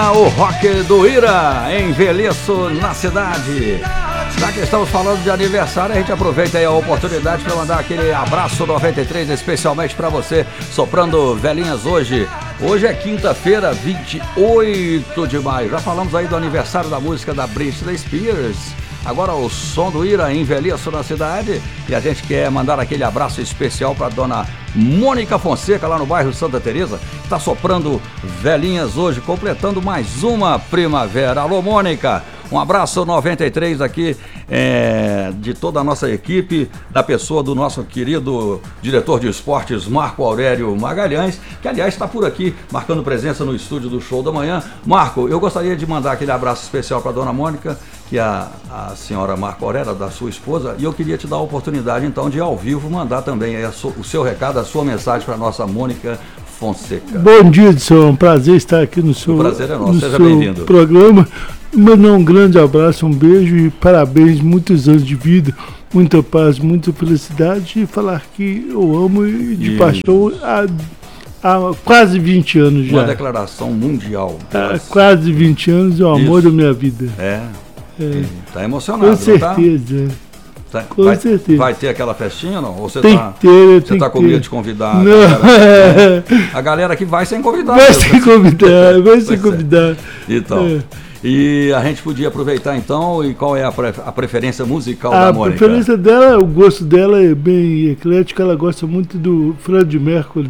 O rock do Ira, Envelheço na Cidade. Já que estamos falando de aniversário, a gente aproveita aí a oportunidade para mandar aquele abraço 93, especialmente para você, soprando velhinhas hoje. Hoje é quinta-feira, 28 de maio. Já falamos aí do aniversário da música da Britney Spears. Agora o som do Ira, Envelheço na Cidade. E a gente quer mandar aquele abraço especial para dona Mônica Fonseca, lá no bairro Santa Teresa. Está soprando velhinhas hoje, completando mais uma primavera. Alô, Mônica! Um abraço 93 aqui de toda a nossa equipe, da pessoa do nosso querido diretor de esportes, Marco Aurélio Magalhães, que aliás está por aqui, marcando presença no estúdio do Show da Manhã. Marco, eu gostaria de mandar aquele abraço especial para a dona Mônica, que é a senhora Marco Aurélio, da sua esposa, e eu queria te dar a oportunidade então de ao vivo mandar também o seu recado, a sua mensagem para a nossa Mônica Fonseca. Bom dia, Edson, é um prazer estar aqui no seu, o prazer é nosso. Seja bem-vindo. Programa. Mandar um grande abraço, um beijo e parabéns, muitos anos de vida, muita paz, muita felicidade, e falar que eu amo e de paixão há quase 20 anos já. Uma declaração mundial. Há quase 20 anos é o amor da minha vida. Tá emocionado, com certeza. Tá? Com certeza. Vai ter aquela festinha ou não? Ou você tem tá, que ter, você tá com medo de convidar? Não. A galera que vai sem convidar. Vai sem convidar, vai sem convidar. Então. E a gente podia aproveitar então, e qual é a preferência musical da Mônica? A preferência dela, o gosto dela é bem eclético, ela gosta muito do Freddie Mercury,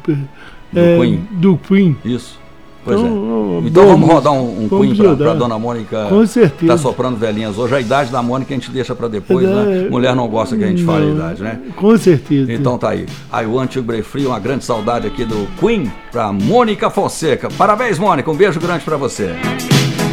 do Queen. Isso. Pois então vamos rodar um Queen para a dona Mônica. Com certeza. Tá soprando velhinhas hoje. A idade da Mônica a gente deixa para depois, né? Mulher não gosta que a gente fale a idade, né? Com certeza. Então tá aí. I Want to Break Free, uma grande saudade aqui do Queen para Mônica Fonseca. Parabéns, Mônica. Um beijo grande para você.